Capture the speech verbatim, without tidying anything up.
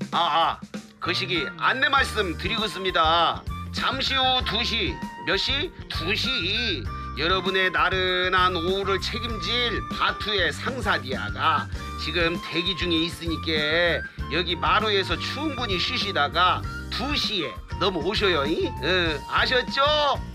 아, 아, 그 시기 안내 말씀 드리겠습니다. 잠시 후 두 시, 몇 시? 두 시. 여러분의 나른한 오후를 책임질 바투의 상사디아가 지금 대기 중에 있으니까 여기 마루에서 충분히 쉬시다가 두 시에 넘어오셔요. 이? 어, 아셨죠?